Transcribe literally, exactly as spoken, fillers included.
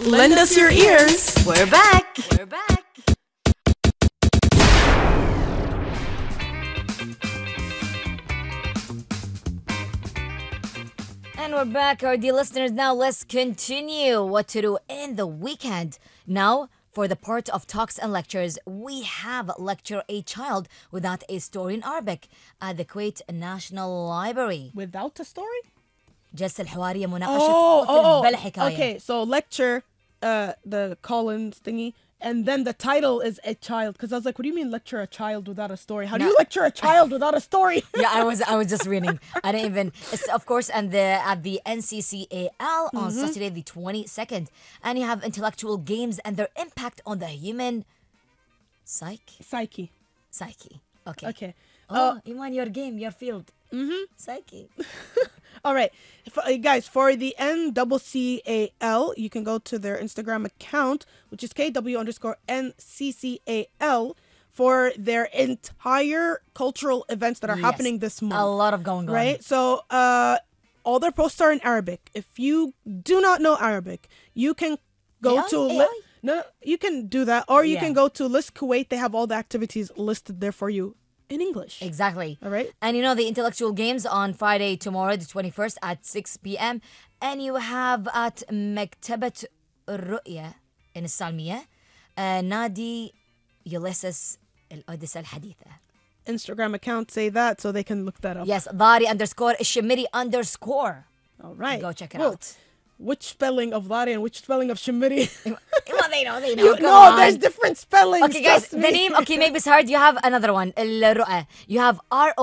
Lend us your ears. We're back. We're back. And we're back, our dear listeners. Now let's continue what to do in the weekend. Now, for the part of talks and lectures, we have lecture A Child Without a Story in Arabic at the Kuwait National Library. Without a story? جلسة الحوارية مناقشة Oh, طفل oh, بلا oh. حكاية. Okay, so lecture, uh, the Collins thingy, and then the title is A Child. Because I was like, what do you mean lecture a child without a story? How do No. you lecture a child without a story? Yeah, I was I was just reading. I didn't even. It's of course and the at the N C C A L on Saturday the twenty-second, and you have intellectual games and their impact on the human psyche. Psyche. Psyche. Okay. Okay. Oh, Iman, your game, your field. Mm-hmm. Psyche. All right. If, uh, guys, for the N C C A L, you can go to their Instagram account, which is K W underscore N C C A L, for their entire cultural events that are Yes. happening this month. A lot of going on. Right? So, uh, all their posts are in Arabic. If you do not know Arabic, you can go A I? to... A I? Li- no, you can do that. Or you Yeah. can go to List Kuwait. They have all the activities listed there for you in English. Exactly. All right. And you know the intellectual games on Friday, tomorrow, the twenty-first at six p.m. And you have at مكتبة الرؤية in السالمية uh, نادي يوليسس الأوديسة الحديثة. Instagram account say that so they can look that up. Yes, Dari underscore Shimiri underscore. All right. Go check it Well, out. Which spelling of Lari and which spelling of Shimiri? Well, they know, they know. You Come know, on. there's different spellings. Okay, guys, trust the me. name, okay, maybe it's hard. You have another one. الرؤى. You have R